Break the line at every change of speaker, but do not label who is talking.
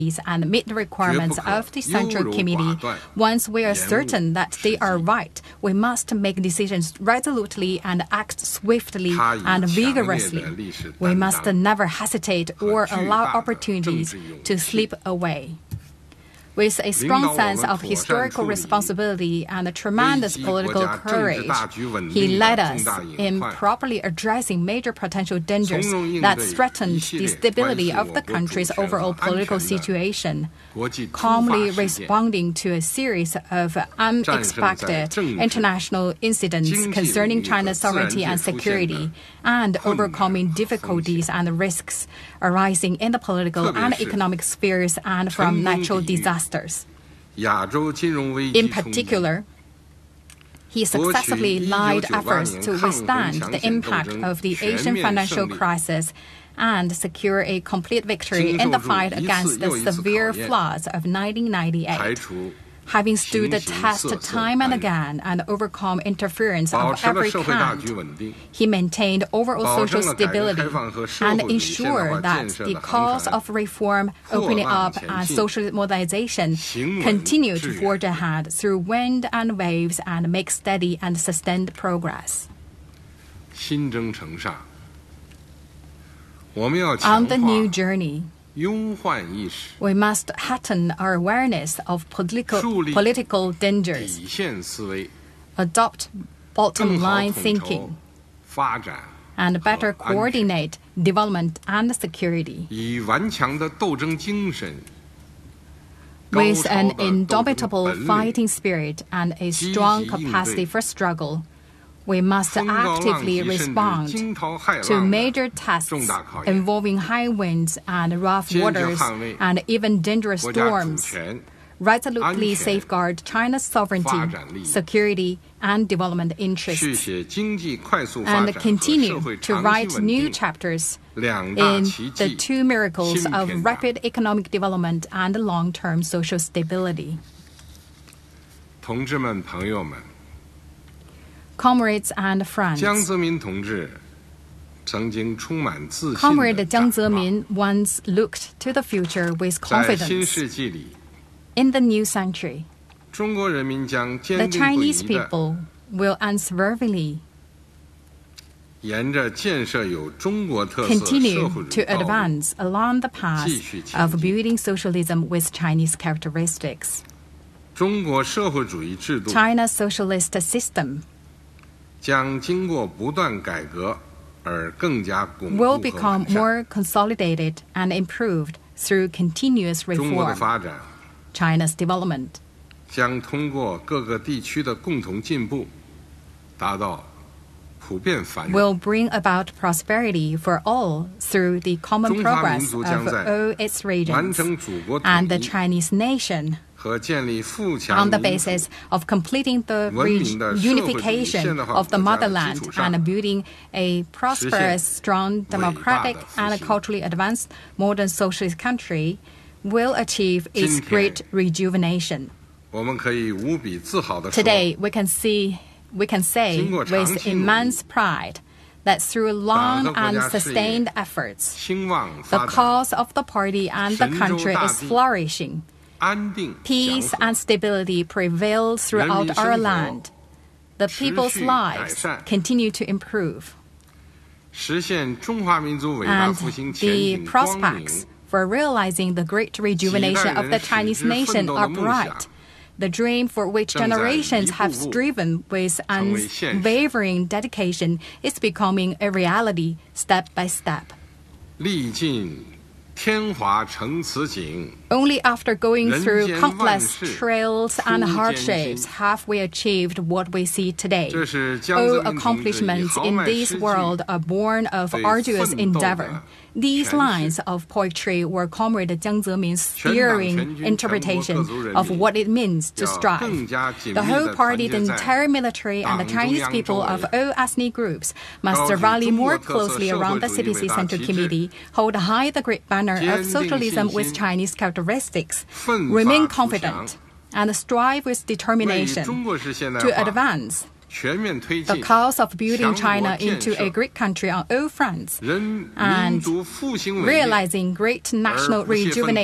and meet the requirements of the Central Committee. Once we are certain that they are right, we must make decisions resolutely and act swiftly and vigorously. We must never hesitate or allow opportunities to slip away. With a strong sense of historical responsibility and a tremendous political courage, he led us in properly addressing major potential dangers that threatened the stability of the country's overall political situation, calmly responding to a series of unexpected international incidents concerning China's sovereignty and security, and overcoming difficulties and risks arising in the political and economic spheres and from natural disasters. In particular, he successfully led efforts to withstand the impact of the Asian financial crisis and secure a complete victory in the fight against the severe floods of 1998. Having stood the test time and again and overcome interference of every kind, he maintained overall social stability and ensured that the cause of reform, opening up, and social modernization continued to forge ahead through wind and waves and make steady and sustained progress. On the new journey, we must heighten our awareness of political dangers, adopt bottom-line thinking, and better coordinate development and security. With an indomitable fighting spirit and a strong capacity for struggle, we must actively respond to major tests involving high winds and rough waters and even dangerous storms, resolutely safeguard China's sovereignty, security, and development interests, and continue to write new chapters in the two miracles of rapid economic development and long-term social stability. Comrades and friends, Comrade Jiang Zemin once looked to the future with confidence. In the new century, the Chinese people will unswervingly continue to advance along the path of building socialism with Chinese characteristics. China's socialist system will become more consolidated and improved through continuous reform. China's development will bring about prosperity for all through the common progress of all its regions and the Chinese nation, on the basis of completing the unification of the motherland and building a prosperous, strong, democratic, and culturally advanced modern socialist country, will achieve its great rejuvenation. Today, we can say with immense pride that through long and sustained efforts, the cause of the party and the country is flourishing. Peace and stability prevail throughout our land. The people's lives continue to improve. And the prospects for realizing the great rejuvenation of the Chinese nation are bright. The dream for which generations have striven with unwavering dedication is becoming a reality step by step. Only after going through countless trials and hardships have we achieved what we see today. All accomplishments in this world are born of arduous endeavor. These lines of poetry were Comrade Jiang Zemin's stirring interpretation of what it means to strive. The whole party, the entire military, and the Chinese people of all ethnic groups must rally more closely around the CPC Central Committee, hold high the great banner of socialism with Chinese characteristics, remain confident, and strive with determination to advance the cause of building China into a great country on all fronts and realizing great national rejuvenation